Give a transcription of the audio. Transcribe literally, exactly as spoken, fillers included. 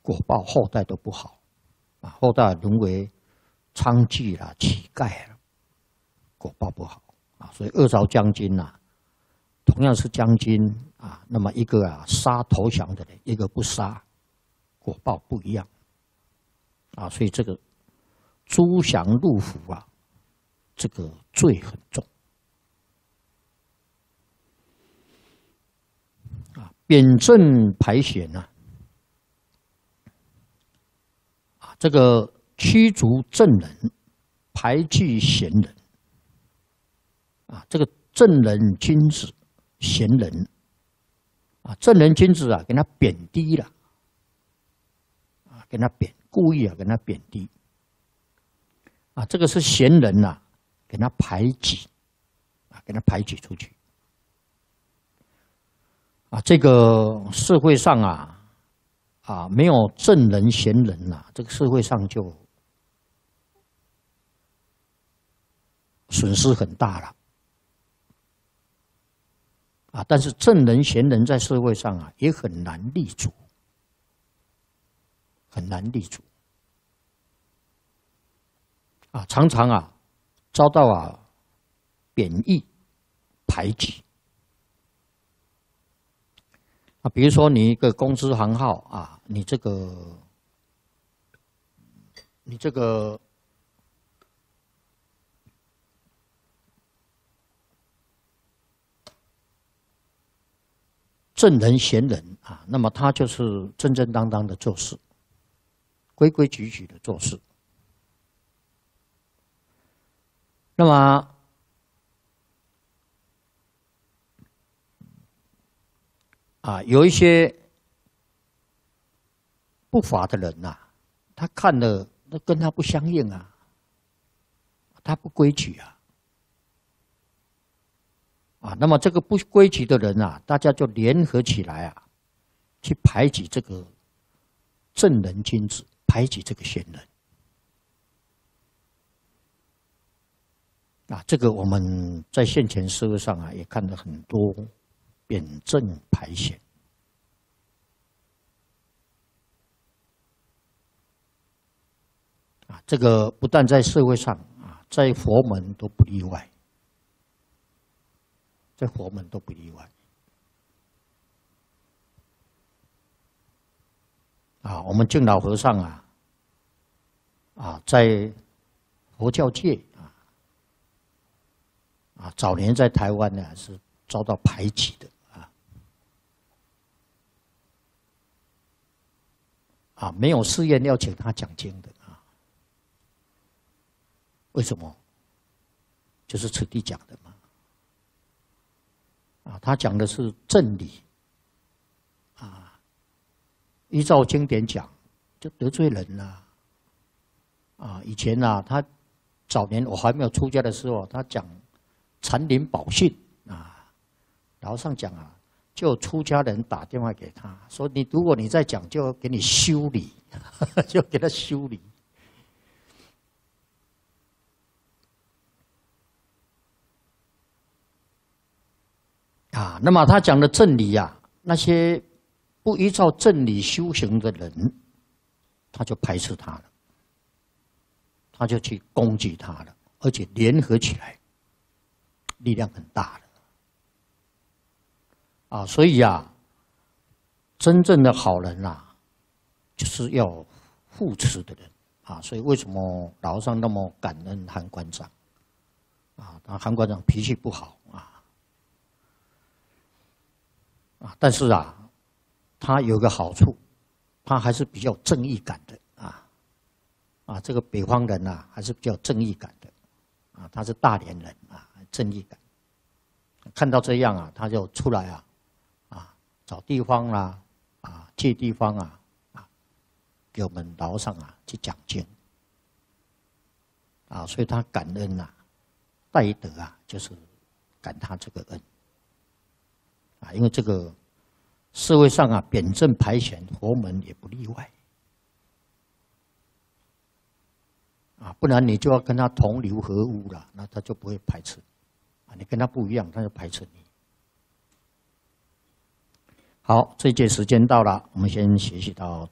果报后代都不好，啊，后代沦为娼妓啦、乞丐了，果报不好啊。所以二朝将军呐、啊，同样是将军啊，那么一个啊杀投降的人，一个不杀，果报不一样啊。所以这个诸降入府啊，这个罪很重啊。贬正排险呐、啊。 这个驱逐正人，排拒贤人，啊，这个正人君子、贤人，啊，正人君子啊，给他贬低了，啊，给他贬，故意啊，给他贬低，啊，这个是贤人呐、啊，给他排挤，啊，给他排挤出去，啊，这个社会上啊。 啊，没有正人贤人呐、啊，这个社会上就损失很大了。啊，但是正人贤人在社会上啊，也很难立足，很难立足。啊，常常啊，遭到啊贬义、排挤。 啊，比如说你一个公司行号啊，你这个，你这个正人贤人啊，那么他就是正正当当的做事，规规矩矩的做事。那么。 啊，有一些不法的人呐、啊，他看了那跟他不相应啊，他不规矩啊，啊，那么这个不规矩的人啊，大家就联合起来啊，去排挤这个正人君子，排挤这个贤人。啊，这个我们在现前社会上啊，也看到很多。 贬正排险啊，这个不但在社会上啊，在佛门都不例外，在佛门都不例外啊。我们净老和尚啊，啊，在佛教界啊，啊，早年在台湾呢是遭到排挤的。 啊，没有寺院要请他讲经的啊？为什么？就是此地讲的嘛。啊，他讲的是正理，啊，依照经典讲，就得罪人了。啊，以前啊，他早年我还没有出家的时候，他讲禅林宝训啊，老和尚讲啊。 就出家人打电话给他说：“你如果你再讲，就给你修理，就给他修理。”啊，那么他讲的正理啊，那些不依照正理修行的人，他就排斥他了，他就去攻击他了，而且联合起来，力量很大的。 啊，所以啊，真正的好人呐、啊，就是要护持的人啊。所以为什么老和尚那么感恩韩馆长啊？他韩馆长脾气不好啊，啊，但是啊，他有个好处，他还是比较有正义感的啊。啊，这个北方人呐、啊，还是比较有正义感的啊。他是大连人啊，正义感。看到这样啊，他就出来啊。 找地方啦、啊，啊，借地方啊，啊，给我们老和尚啊去讲经，啊，所以他感恩呐、啊，戴德啊，就是感他这个恩，啊，因为这个社会上啊，贬正排险，佛门也不例外，啊，不然你就要跟他同流合污了，那他就不会排斥，啊，你跟他不一样，他就排斥你。 好，这一节时间到了，我们先学习到。